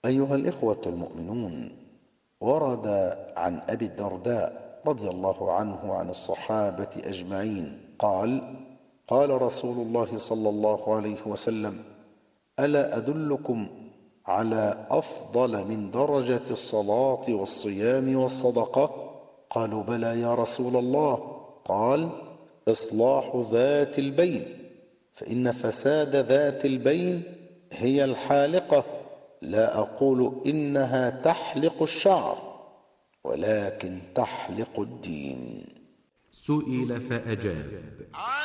أيها الإخوة المؤمنون، ورد عن أبي الدرداء رضي الله عنه عن الصحابة أجمعين قال: قال رسول الله صلى الله عليه وسلم: ألا أدلكم على أفضل من درجة الصلاة والصيام والصدقة؟ قالوا: بلى يا رسول الله. قال: إصلاح ذات البين، فإن فساد ذات البين هي الحالقة. لا أقول إنها تحلق الشعر، ولكن تحلق الدين. سئل فأجاب: